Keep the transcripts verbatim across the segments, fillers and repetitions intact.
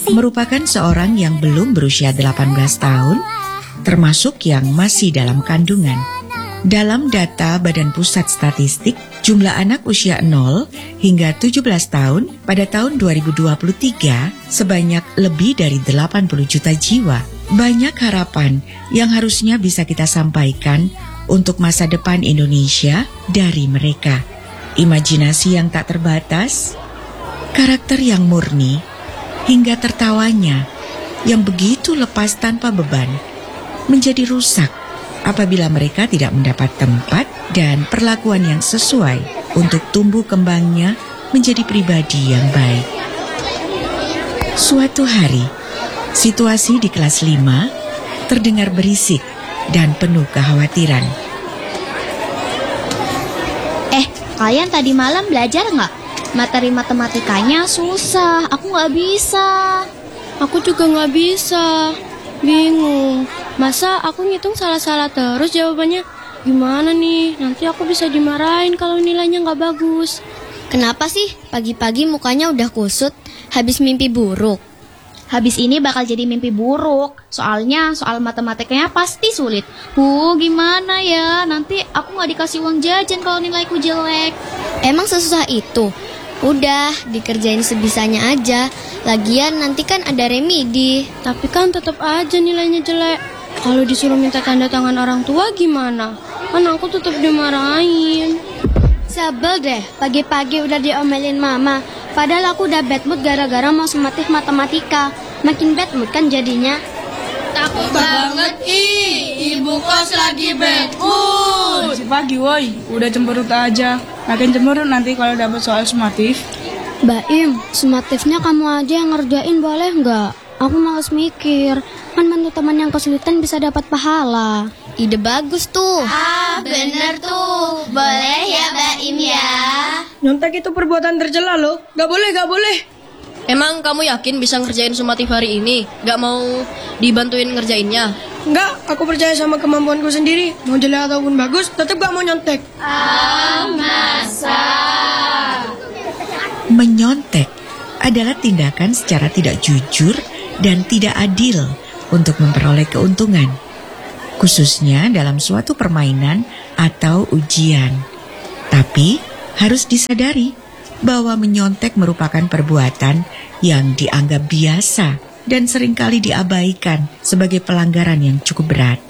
merupakan seorang yang belum berusia delapan belas tahun, termasuk yang masih dalam kandungan. Dalam data Badan Pusat Statistik, jumlah anak usia nol hingga tujuh belas tahun pada tahun dua ribu dua puluh tiga sebanyak lebih dari delapan puluh juta jiwa. Banyak harapan yang harusnya bisa kita sampaikan untuk masa depan Indonesia dari mereka. Imajinasi yang tak terbatas, karakter yang murni, hingga tertawanya yang begitu lepas tanpa beban menjadi rusak apabila mereka tidak mendapat tempat dan perlakuan yang sesuai untuk tumbuh kembangnya menjadi pribadi yang baik. Suatu hari, situasi di kelas lima terdengar berisik dan penuh kekhawatiran. Eh, kalian tadi malam belajar nggak? Materi matematikanya susah, aku nggak bisa. Aku juga nggak bisa, bingung. Masa aku ngitung salah-salah terus jawabannya? Gimana nih, nanti aku bisa dimarahin kalau nilainya nggak bagus. Kenapa sih pagi-pagi mukanya udah kusut? Habis mimpi buruk? Habis ini bakal jadi mimpi buruk. Soalnya soal matematikanya pasti sulit. Huh, gimana ya? Nanti aku nggak dikasih uang jajan kalau nilaiku jelek. Emang sesusah itu? Udah, dikerjain sebisanya aja. Lagian nanti kan ada remedi. Tapi kan tetap aja nilainya jelek. Kalau disuruh minta tanda tangan orang tua gimana? Kan aku tetap dimarahin. Sebel deh, pagi-pagi udah diomelin mama. Padahal aku udah bad mood gara-gara mau sumatif matematika. Makin bad mood kan jadinya. Takut banget ih, ibu kos lagi bad mood. Masih pagi woi, udah cemberut aja. Makin cemberut nanti kalau dapat soal sumatif. Mbak Im, sumatifnya kamu aja yang ngerjain boleh nggak? Aku males mikir, kan bantu teman yang kesulitan bisa dapat pahala. Ide bagus tuh. Ah, bener tuh. Boleh ya Mbak Im ya. Nyontek itu perbuatan tercela loh. Gak boleh, gak boleh. Emang kamu yakin bisa ngerjain sumatif hari ini? Gak mau dibantuin ngerjainnya? Enggak, aku percaya sama kemampuanku sendiri. Mau jelek ataupun bagus, tetap gak mau nyontek. Ah, masa? Menyontek adalah tindakan secara tidak jujur dan tidak adil untuk memperoleh keuntungan, khususnya dalam suatu permainan atau ujian. Tapi harus disadari bahwa menyontek merupakan perbuatan yang dianggap biasa dan seringkali diabaikan sebagai pelanggaran yang cukup berat.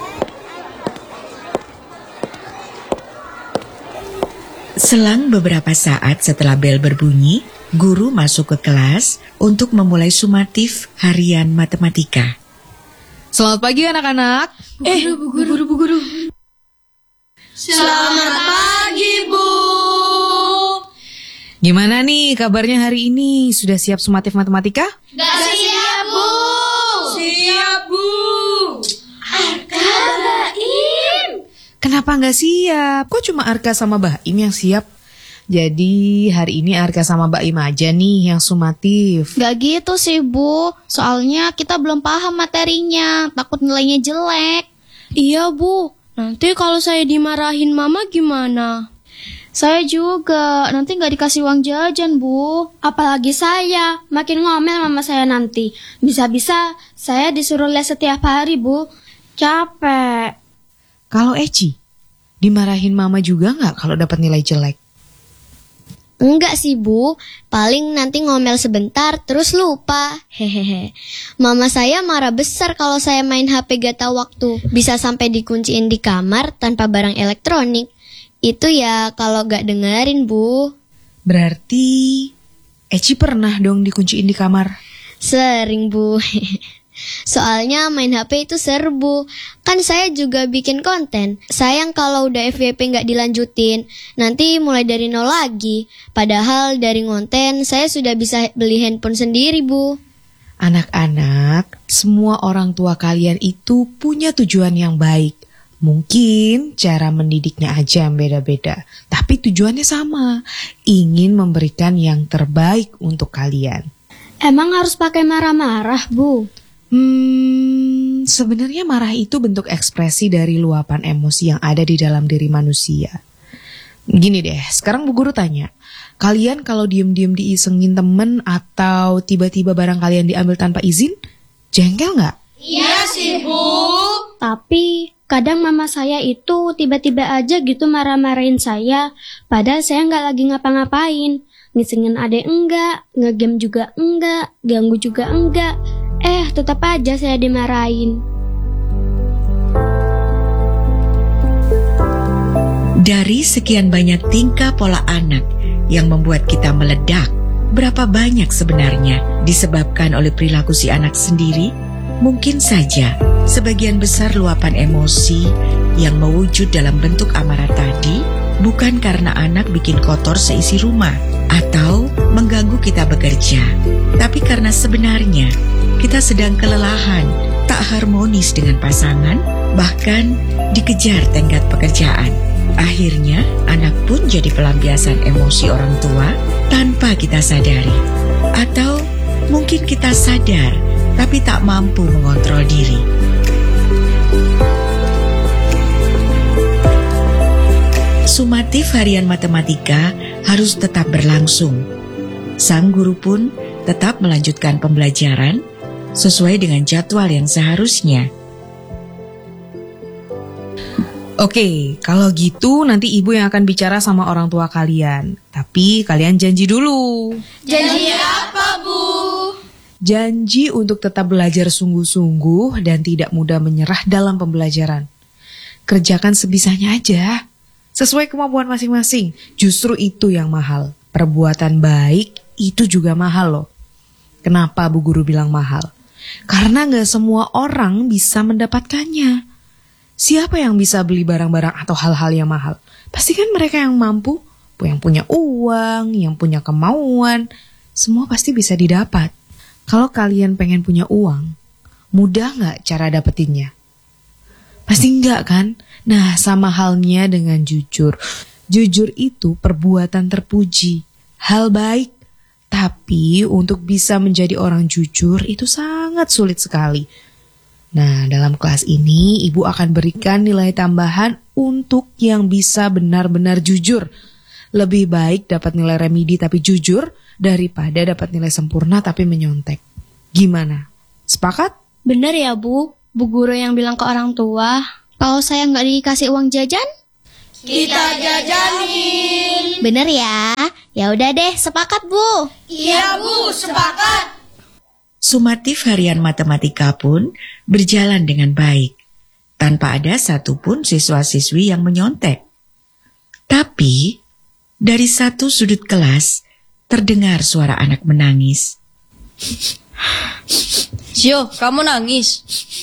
Selang beberapa saat setelah bel berbunyi, guru masuk ke kelas untuk memulai sumatif harian matematika. Selamat pagi anak-anak. Eh, Bu Guru, Bu Guru. Selamat pagi, Bu. Gimana nih kabarnya hari ini? Sudah siap sumatif matematika? Gak siap, Bu. Siap, Bu. Arka, Baim. Kenapa nggak siap? Kok cuma Arka sama Baim yang siap? Jadi hari ini Arka sama Baim aja nih yang sumatif. Gak gitu sih Bu, soalnya kita belum paham materinya, takut nilainya jelek. Iya Bu, nanti kalau saya dimarahin mama gimana? Saya juga, nanti gak dikasih uang jajan Bu. Apalagi saya, makin ngomel mama saya nanti. Bisa-bisa saya disuruh les setiap hari Bu. Capek. Kalau Eci, dimarahin mama juga nggak kalau dapat nilai jelek? Enggak sih Bu, paling nanti ngomel sebentar terus lupa. Hehehe. Mama saya marah besar kalau saya main H P gak tahu waktu. Bisa sampai dikunciin di kamar tanpa barang elektronik. Itu ya kalau gak dengerin Bu. Berarti Eci pernah dong dikunciin di kamar? Sering Bu. Soalnya main H P itu serbu. Kan saya juga bikin konten. Sayang kalau udah F Y P nggak dilanjutin, nanti mulai dari nol lagi. Padahal dari ngonten saya sudah bisa beli handphone sendiri Bu. Anak-anak, semua orang tua kalian itu punya tujuan yang baik. Mungkin cara mendidiknya aja yang beda-beda, tapi tujuannya sama. Ingin memberikan yang terbaik untuk kalian. Emang harus pakai marah-marah Bu? Hmm, sebenarnya marah itu bentuk ekspresi dari luapan emosi yang ada di dalam diri manusia. Gini deh, sekarang Bu Guru tanya, Kalian kalau diem-diem diisengin temen atau tiba-tiba barang kalian diambil tanpa izin, jengkel nggak? Iya sih, Bu. Tapi kadang mama saya itu tiba-tiba aja gitu marah-marahin saya. Padahal saya nggak lagi ngapa-ngapain. Ngisengin adek enggak, ngegame juga enggak, ganggu juga enggak. Eh, tetap aja saya dimarahin. Dari sekian banyak tingkah pola anak yang membuat kita meledak, berapa banyak sebenarnya disebabkan oleh perilaku si anak sendiri? Mungkin saja sebagian besar luapan emosi yang mewujud dalam bentuk amarah tadi bukan karena anak bikin kotor seisi rumah atau mengganggu kita bekerja, tapi karena sebenarnya kita sedang kelelahan, tak harmonis dengan pasangan, bahkan dikejar tenggat pekerjaan. Akhirnya, anak pun jadi pelampiasan emosi orang tua tanpa kita sadari. Atau mungkin kita sadar, tapi tak mampu mengontrol diri. Sumatif harian matematika harus tetap berlangsung. Sang guru pun tetap melanjutkan pembelajaran sesuai dengan jadwal yang seharusnya. Oke, kalau gitu nanti ibu yang akan bicara sama orang tua kalian. Tapi kalian janji dulu. Janji apa, Bu? Janji untuk tetap belajar sungguh-sungguh dan tidak mudah menyerah dalam pembelajaran. Kerjakan sebisanya aja, sesuai kemampuan masing-masing. Justru itu yang mahal. Perbuatan baik itu juga mahal loh. Kenapa Bu Guru bilang mahal? Karena gak semua orang bisa mendapatkannya. Siapa yang bisa beli barang-barang atau hal-hal yang mahal? Pasti kan mereka yang mampu, yang punya uang, yang punya kemauan. Semua pasti bisa didapat. Kalau kalian pengen punya uang, mudah gak cara dapetinnya? Pasti enggak kan? Nah, sama halnya dengan jujur. Jujur itu perbuatan terpuji, hal baik. Tapi untuk bisa menjadi orang jujur itu sangat sulit sekali. Nah, dalam kelas ini Ibu akan berikan nilai tambahan untuk yang bisa benar-benar jujur. Lebih baik dapat nilai remedi tapi jujur daripada dapat nilai sempurna tapi menyontek. Gimana? Sepakat? Bener ya Bu, Bu Guru yang bilang ke orang tua. Kalau saya nggak dikasih uang jajan? Kita jajanin. Bener ya? Ya udah deh, sepakat Bu. Iya, Bu, sepakat. Sumatif harian matematika pun berjalan dengan baik, tanpa ada satupun siswa-siswi yang menyontek. Tapi, dari satu sudut kelas, terdengar suara anak menangis. Zio, kamu nangis.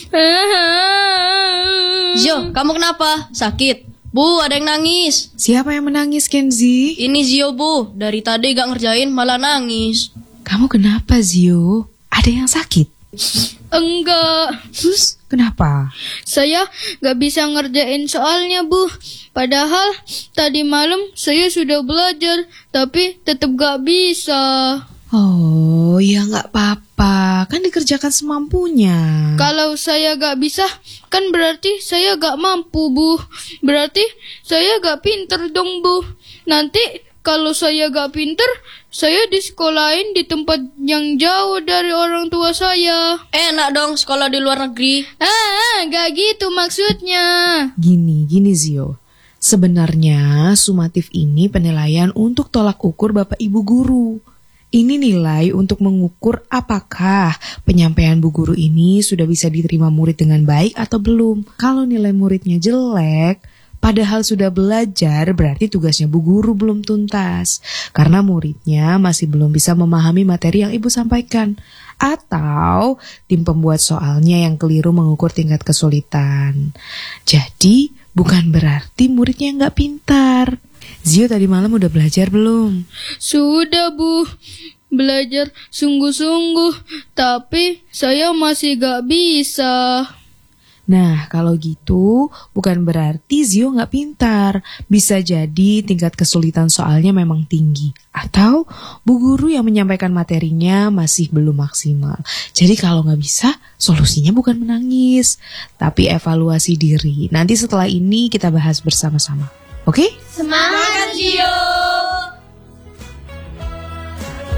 Zio, kamu kenapa? Sakit? Bu, ada yang nangis. Siapa yang menangis, Kenzi? Ini Zio, Bu. Dari tadi gak ngerjain malah nangis. Kamu kenapa, Zio? Ada yang sakit? Enggak. Terus kenapa? Saya gak bisa ngerjain soalnya Bu. Padahal tadi malam saya sudah belajar, tapi tetap gak bisa. Oh, ya gak apa-apa. Kan dikerjakan semampunya. Kalau saya gak bisa, kan berarti saya gak mampu Bu. Berarti saya gak pinter dong Bu. Nanti kalau saya gak pinter, saya disekolahin di tempat yang jauh dari orang tua saya. Enak dong sekolah di luar negeri. Ah, gak gitu maksudnya. Gini, gini Zio. Sebenarnya sumatif ini penilaian untuk tolak ukur Bapak Ibu Guru. Ini nilai untuk mengukur apakah penyampaian Bu Guru ini sudah bisa diterima murid dengan baik atau belum. Kalau nilai muridnya jelek, padahal sudah belajar, berarti tugasnya Bu Guru belum tuntas. Karena muridnya masih belum bisa memahami materi yang Ibu sampaikan. Atau tim pembuat soalnya yang keliru mengukur tingkat kesulitan. Jadi bukan berarti muridnya nggak pintar. Zio tadi malam udah belajar belum? Sudah Bu, belajar sungguh-sungguh, tapi saya masih gak bisa. Nah, kalau gitu bukan berarti Zio nggak pintar. Bisa jadi tingkat kesulitan soalnya memang tinggi. Atau Bu Guru yang menyampaikan materinya masih belum maksimal. Jadi kalau nggak bisa, solusinya bukan menangis, tapi evaluasi diri. Nanti setelah ini kita bahas bersama-sama. Oke? Semangat, Zio!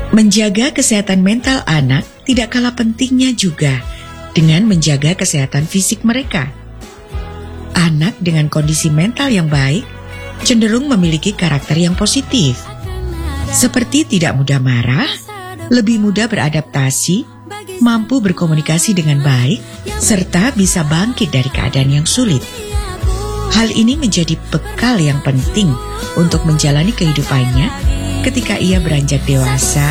Menjaga kesehatan mental anak tidak kalah pentingnya juga dengan menjaga kesehatan fisik mereka. Anak dengan kondisi mental yang baik cenderung memiliki karakter yang positif, seperti tidak mudah marah, lebih mudah beradaptasi, mampu berkomunikasi dengan baik, serta bisa bangkit dari keadaan yang sulit. Hal ini menjadi bekal yang penting untuk menjalani kehidupannya ketika ia beranjak dewasa